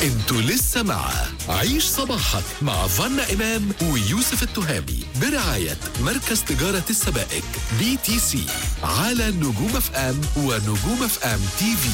انتوا لسه مع عيش صباحك مع فانا إمام ويوسف التهامي برعاية مركز تجارة السبائك BTC على نجوم اف ام ونجوم اف ام تي في.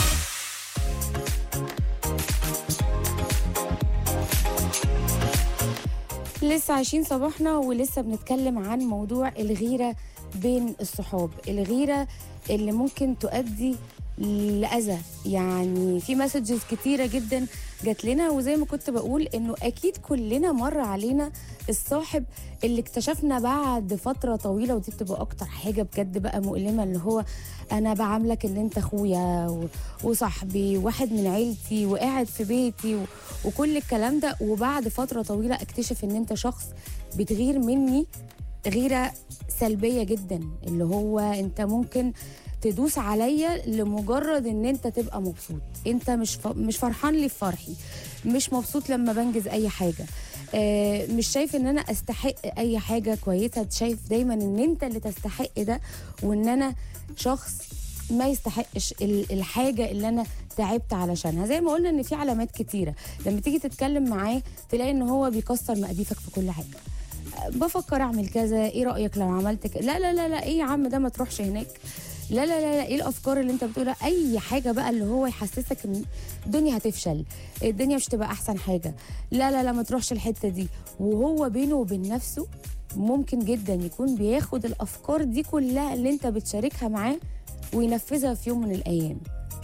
لسه عايشين صباحنا ولسه بنتكلم عن موضوع الغيرة بين الصحاب، الغيرة اللي ممكن تؤدي لأذى. يعني في مسجز كتيرة جدا جات لنا، وزي ما كنت بقول انه اكيد كلنا مر علينا الصاحب اللي اكتشفنا بعد فترة طويلة، ودي بتبقى اكتر حاجة بجد بقى مؤلمة، اللي هو انا بعاملك ان انت اخويا وصاحبي واحد من عيلتي وقاعد في بيتي وكل الكلام ده، وبعد فترة طويلة اكتشف ان انت شخص بتغير مني غيرة سلبية جدا، اللي هو انت ممكن تدوس عليا لمجرد ان انت تبقى مبسوط. انت مش فرحان لي في فرحي، مش مبسوط لما بنجز اي حاجة، مش شايف ان انا استحق اي حاجة كويسة، شايف دايما ان انت اللي تستحق ده، وان انا شخص ما يستحقش الحاجة اللي انا تعبت علشانها. زي ما قلنا ان في علامات كتيرة لما تيجي تتكلم معاه تلاقي ان هو بيكسر مقاديفك في كل حاجة. بفكر اعمل كذا، ايه رأيك لو عملت كذا؟ لا لا لا لا، ايه يا عم ده، ما تروحش هناك. لا لا لا لا، ايه الافكار اللي انت بتقولها؟ اي حاجه بقى اللي هو يحسسك ان الدنيا هتفشل، الدنيا مش تبقى احسن حاجه. لا لا لا، ما تروحش الحته دي. وهو بينه وبين نفسه ممكن جدا يكون بياخد الافكار دي كلها اللي انت بتشاركها معاه وينفذها في يوم من الايام.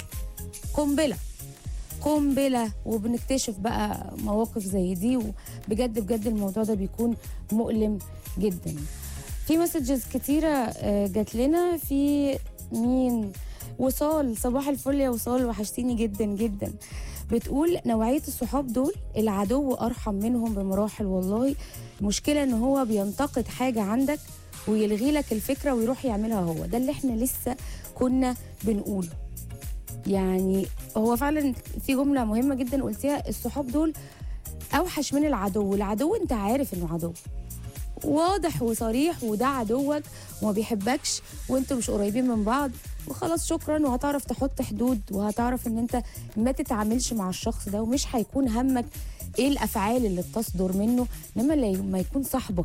قنبله قنبله. وبنكتشف بقى مواقف زي دي، وبجد بجد الموضوع ده بيكون مؤلم جدا. في مسجز كتيرة جات لنا. في مين؟ وصال، صباح الفل يا وصال، وحشتيني جدا جدا. بتقول نوعية الصحاب دول العدو أرحم منهم بمراحل والله. المشكلة إن هو بينتقد حاجة عندك ويلغي لك الفكرة ويروح يعملها هو. ده اللي احنا لسه كنا بنقوله. يعني هو فعلا في جملة مهمة جدا قلتيها، الصحاب دول أوحش من العدو. العدو أنت عارف إنه عدو واضح وصريح، وده عدوك وما بيحبكش وانتوا مش قريبين من بعض، وخلاص شكرا. وهتعرف تحط حدود، وهتعرف ان انت ما تتعاملش مع الشخص ده، ومش هيكون همك ايه الافعال اللي بتصدر منه. انما لما يكون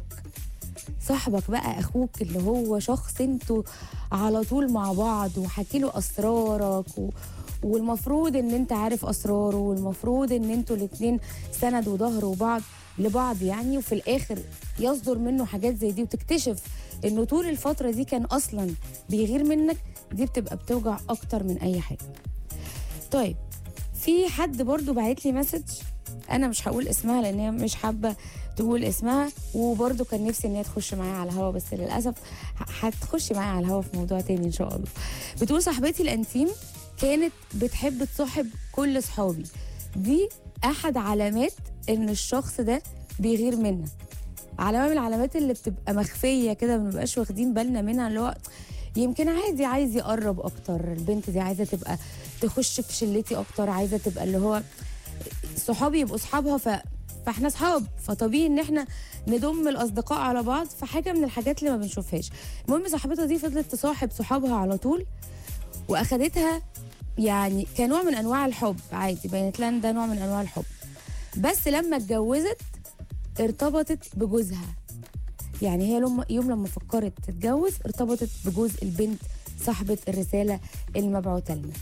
صاحبك بقى اخوك، اللي هو شخص انتوا على طول مع بعض وحكي له اسرارك والمفروض ان انت عارف اسراره، والمفروض ان انتوا الاتنين سند وظهر وبعض لبعض يعني، وفي الاخر يصدر منه حاجات زي دي وتكتشف انه طول الفترة دي كان اصلا بيغير منك. دي بتبقى بتوجع اكتر من اي حاجة. طيب في حد برضو بعت لي مسج، انا مش هقول اسمها لان هي مش حابة تقول اسمها، وبرضو كان نفسي ان هي تخش معايا على الهوا، بس للأسف هتخش معايا على الهوا في موضوع تاني ان شاء الله. بتقول صاحبتي الانتيم كانت بتحب تصاحب كل صحابي. دي احد علامات ان الشخص ده بيغير منك. علامه من العلامات اللي بتبقى مخفيه كده ما بنبقاش واخدين بالنا منها، اللي هو يمكن عادي عايز يقرب اكتر، البنت دي عايزه تبقى تخش في شلتي اكتر، عايزه تبقى اللي هو صحابي يبقوا صحابها، فاحنا صحاب، فطبيعي ان احنا نضم الاصدقاء على بعض. فحاجه من الحاجات اللي ما بنشوفهاش. المهم صاحبتها دي فضلت تصاحب صحابها على طول، واخدتها يعني كنوع من انواع الحب عادي، بينت لنا ده نوع من انواع الحب. بس لما اتجوزت ارتبطت بجوزها. يعني هي يوم لما فكرت تتجوز ارتبطت بجوز البنت صاحبة الرسالة المبعوثة لنا.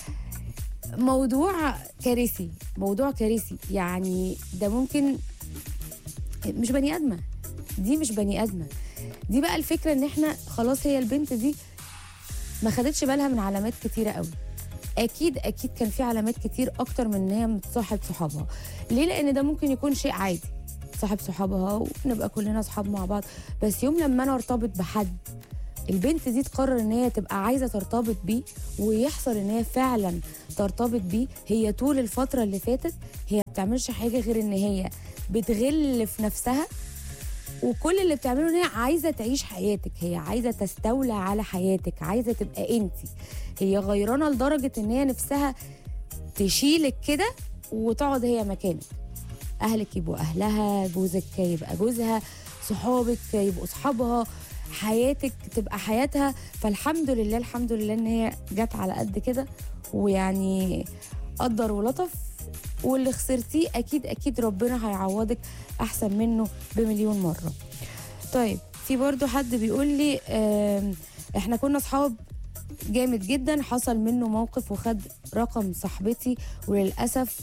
موضوع كارثي، موضوع كارثي. يعني ده ممكن مش بني آدمة، دي مش بني آدمة. دي بقى الفكرة ان احنا خلاص هي البنت دي ما خدتش بالها من علامات كتيرة قوي. اكيد كان في علامات كتير اكتر من ان هي متصاحب صحابها. ليه؟ لان ده ممكن يكون شيء عادي، صاحب صحابها ونبقى كلنا صحاب مع بعض. بس يوم لما انا ارتبط بحد، البنت دي تقرر ان هي تبقى عايزه ترتبط بيه، ويحصل ان هي فعلا ترتبط بيه، هي طول الفتره اللي فاتت هي ما بتعملش حاجه غير ان هي بتغل في نفسها، وكل اللي بتعمله ان هي عايزه تعيش حياتك، هي عايزه تستولى على حياتك، عايزه تبقى انتي. هي غيرانه لدرجه ان هي نفسها تشيلك كده وتقعد هي مكانك. اهلك يبقوا اهلها، جوزك يبقى جوزها، صحابك يبقوا صحابها، حياتك تبقى حياتها. فالحمد لله الحمد لله ان هي جت على قد كده، ويعني قدر ولطف واللي خسرتيه اكيد اكيد ربنا هيعوضك احسن منه بمليون مره. طيب في برضو حد بيقول لي احنا كنا اصحاب جامد جدا، حصل منه موقف وخد رقم صاحبتي وللاسف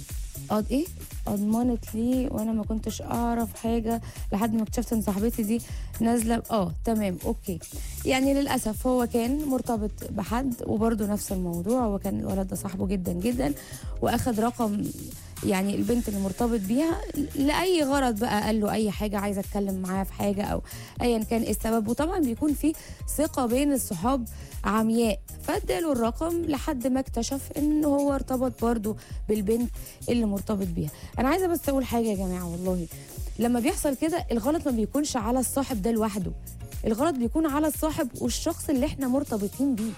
اضمنت لي وانا ما كنتش اعرف حاجه لحد ما اكتشفت ان صاحبتي دي نازله. تمام اوكي. يعني للاسف هو كان مرتبط بحد وبرده نفس الموضوع، هو كان الولد ده صاحبه جدا جدا واخد رقم يعني البنت اللي مرتبط بيها لاي غرض بقى، قال له اي حاجه، عايزه اتكلم معاه في حاجه او ايا كان ايه السبب. وطبعا بيكون في ثقه بين الصحاب عمياء، فاداله الرقم لحد ما اكتشف ان هو ارتبط برضه بالبنت اللي مرتبط بيها. انا عايزه بس اقول حاجه يا جماعه، والله لما بيحصل كده الغلط ما بيكونش على الصاحب ده لوحده، الغلط بيكون على الصاحب والشخص اللي احنا مرتبطين بيه،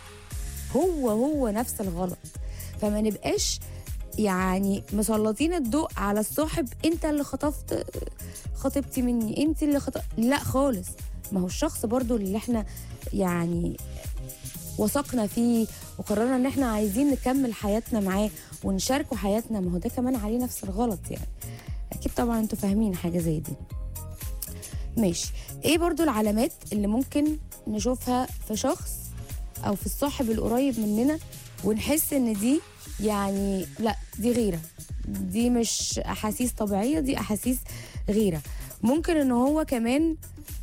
هو نفس الغلط. فما نبقاش يعني مسلطين الضوء على الصاحب، انت اللي خطفت خطيبتي مني، انت اللي لا خالص. ما هو الشخص برضو اللي احنا يعني وثقنا فيه وقررنا ان احنا عايزين نكمل حياتنا معاه ونشاركه حياتنا، ما هو ده كمان عليه نفس الغلط يعني. اكيد طبعا انتوا فاهمين حاجه زي دي. ماشي، ايه برضو العلامات اللي ممكن نشوفها في شخص او في الصاحب القريب مننا ونحس ان دي يعني لا دي غيرة، دي مش احاسيس طبيعية، دي احاسيس غيرة. ممكن ان هو كمان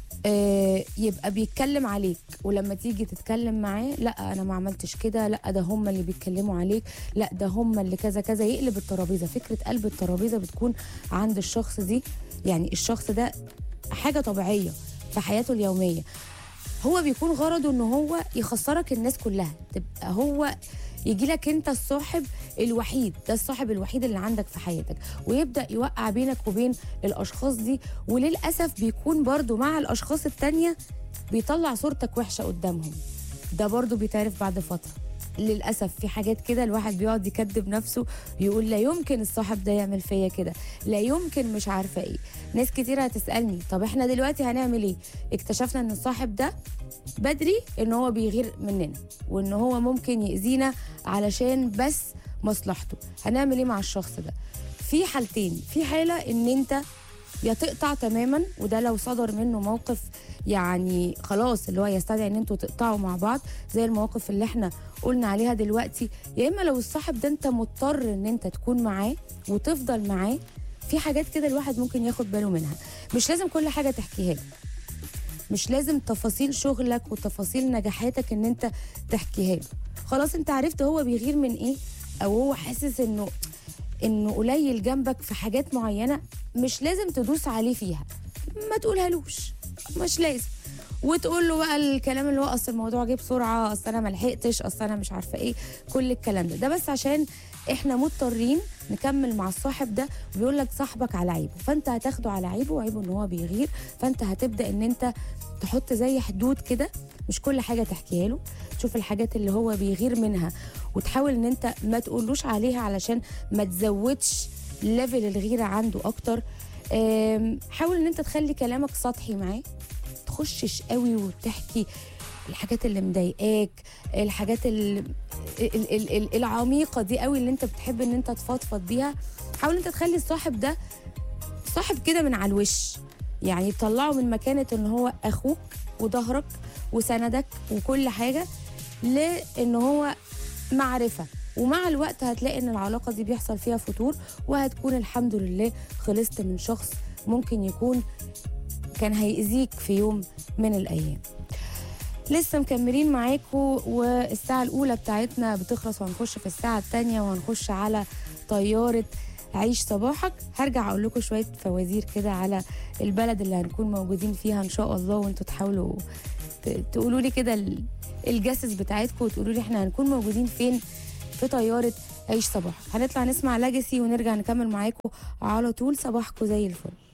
يبقى بيتكلم عليك ولما تيجي تتكلم معاه لا انا ما عملتش كده، لا ده هم اللي بيتكلموا عليك، لا ده هم اللي كذا كذا، يقلب الترابيزة. فكرة قلب الترابيزة بتكون عند الشخص دي، يعني الشخص ده حاجة طبيعية في حياته اليومية، هو بيكون غرضه ان هو يخسرك الناس كلها، تبقى هو يجي لك انت الصاحب الوحيد، ده الصاحب الوحيد اللي عندك في حياتك، ويبدأ يوقع بينك وبين الاشخاص دي. وللأسف بيكون برضو مع الاشخاص التانية بيطلع صورتك وحشة قدامهم، ده برضو بيتعرف بعد فترة. للأسف في حاجات كده الواحد بيقعد يكذب نفسه، يقول لا يمكن الصاحب ده يعمل فيا كده، لا يمكن مش عارفة ايه. ناس كتير هتسألني طب احنا دلوقتي هنعمل ايه؟ اكتشفنا ان الصاحب ده بدري ان هو بيغير مننا وان هو ممكن يأذينا علشان بس مصلحته. هنعمل ايه مع الشخص ده؟ في حالتين، في حالة ان انت يا تقطع تماما، وده لو صدر منه موقف يعني خلاص اللي هو يستدعي ان انتوا تقطعوا مع بعض زي المواقف اللي احنا قلنا عليها دلوقتي، يا اما لو الصاحب ده انت مضطر ان انت تكون معاه وتفضل معاه. في حاجات كده الواحد ممكن ياخد باله منها، مش لازم كل حاجة تحكيها له، مش لازم تفاصيل شغلك وتفاصيل نجاحاتك ان انت تحكيها له. خلاص انت عرفت هو بيغير من ايه، او هو حاسس انه قليل جنبك في حاجات معينة، مش لازم تدوس عليه فيها، ما تقولهالوش، مش لازم. وتقول له بقى الكلام اللي هو اصل الموضوع جه بسرعه، اصل انا ما لحقتش، اصل انا مش عارفه ايه، كل الكلام ده بس عشان احنا مضطرين نكمل مع الصاحب ده، وبيقول لك صاحبك على عيبه، فانت هتاخده على عيبه، وعيبه ان هو بيغير، فانت هتبدا ان انت تحط زي حدود كده، مش كل حاجه تحكيها له، تشوف الحاجات اللي هو بيغير منها وتحاول ان انت ما تقولوش عليها علشان ما تزودش ليفل الغيره عنده اكتر. حاول ان انت تخلي كلامك سطحي معاه، تخشش قوي وتحكي الحاجات اللي مضايقاك، الحاجات العميقه دي قوي اللي انت بتحب ان انت تفضفض بيها. حاول انت تخلي الصاحب ده صاحب كده من على الوش، يعني تطلعه من مكانه ان هو اخوك وظهرك وسندك وكل حاجه، لان هو معرفه. ومع الوقت هتلاقي ان العلاقه دي بيحصل فيها فتور، وهتكون الحمد لله خلصت من شخص ممكن يكون كان هيأذيك في يوم من الأيام. لسه مكملين معاكم، والساعة الأولى بتاعتنا بتخلص وهنخش في الساعة الثانية، وهنخش على طيارة عيش صباحك. هرجع أقول لكم شوية فوازير كده على البلد اللي هنكون موجودين فيها إن شاء الله، وانتوا تحاولوا تقولوا لي كده الجسس بتاعتكم، وتقولوا لي احنا هنكون موجودين فين في طيارة عيش صباحك. هنطلع نسمع لاجاسي ونرجع نكمل معاكم على طول. صباحكم زي الفل.